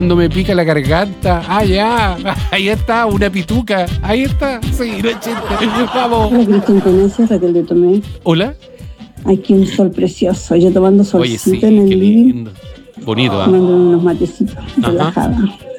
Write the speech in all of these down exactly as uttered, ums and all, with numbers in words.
Cuando me pica la garganta. Ah, ya. Ahí está, una pituca. Ahí está. Sí, no es chiste. Vamos. Hola, Cristian Conache, Raquel de Tomé. Hola. Aquí un sol precioso. Yo tomando solcito Oye, sí, en el qué living. lindo. Bonito, ¿ah? Tomando unos matecitos. Ajá. Relajada.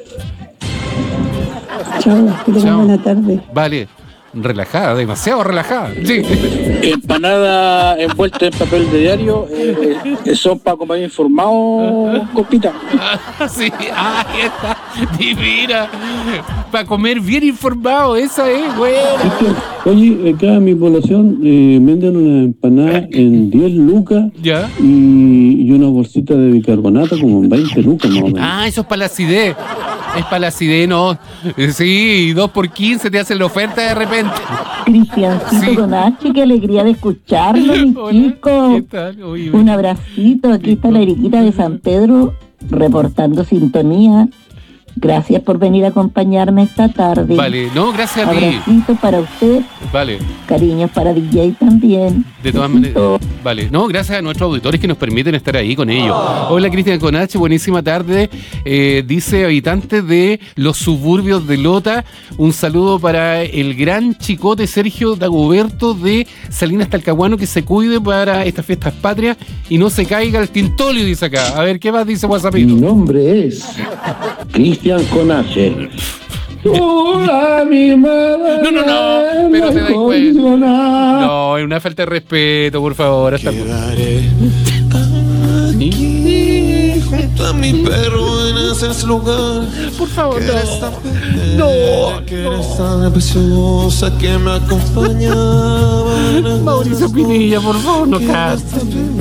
Chao, que tengan Chao. buena tarde. Vale. Relajada, demasiado relajada. Sí. Empanada envuelta en papel de diario, eh, eh, son para comer informado, compita. Sí, ahí está. Divina. Para comer bien informado, esa es, güey. Oye, acá en mi población eh, venden una empanada en diez lucas ¿Ya? y, y una bolsita de bicarbonato como en veinte lucas más o menos. Ah, eso es para la acidez. Es para la acidez, no. Sí, dos por quince te hacen la oferta de repente. Cristiancito Sí. con H, qué alegría de escucharlo, mi Hola, chico. ¿qué tal? Uy, Un abracito, aquí está la Eriquita de San Pedro reportando sintonía. Gracias por venir a acompañarme esta tarde. Vale, no, gracias a ti. Abracito para usted, Vale, cariños para D J también. de todas Besito. maneras. Vale, no, gracias a nuestros auditores que nos permiten estar ahí con ellos. Hola, Cristian Conache, buenísima tarde. Eh, dice habitantes de los suburbios de Lota, un saludo para el gran chicote Sergio Dagoberto de Salinas Talcahuano, que se cuide para estas fiestas patrias y no se caiga el tintolio, dice acá. A ver, ¿qué más dice Mi WhatsAppito? nombre es Cristian Conache. Hola, mi madre. No, no, no, pero te das cuenta. No, es una falta de respeto, por favor. Hasta... Junto a mi perro en ese lugar. Por favor, Que eres tan no. bella, que eres tan preciosa, que me acompañaba. Mauricio Pinilla, por favor, no cantes.